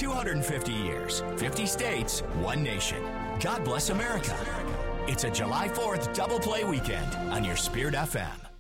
250 years, 50 states, one nation. God bless America. It's a July 4th double play weekend on your Spirit FM.